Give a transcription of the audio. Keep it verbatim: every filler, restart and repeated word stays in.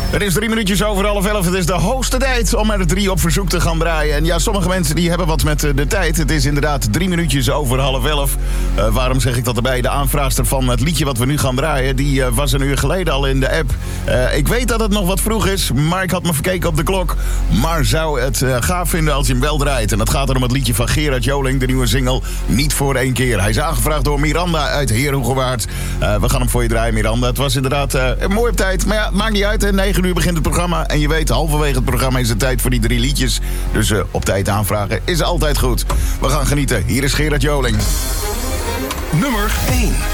Het is drie minuutjes over half elf. Het is de hoogste tijd om er drie op verzoek te gaan draaien. En ja, sommige mensen die hebben wat met de tijd. Het is inderdaad drie minuutjes over half elf. Uh, waarom zeg ik dat erbij? De aanvraagster van het liedje wat we nu gaan draaien... die uh, was een uur geleden al in de app. Uh, ik weet dat het nog wat vroeg is, maar ik had me verkeken op de klok. Maar zou het uh, gaaf vinden als je hem wel draait. En dat gaat er om het liedje van Gerard Joling, de nieuwe single Niet voor één keer. Hij is aangevraagd door Miranda uit Heerhugowaard. Uh, we gaan hem voor je draaien, Miranda. Het was inderdaad uh, mooi op tijd. Maar ja, het maakt niet uit, hè. negen uur begint het programma. En je weet, halverwege het programma is het tijd voor die drie liedjes. Dus uh, op tijd aanvragen is altijd goed. We gaan genieten. Hier is Gerard Joling. Nummer één.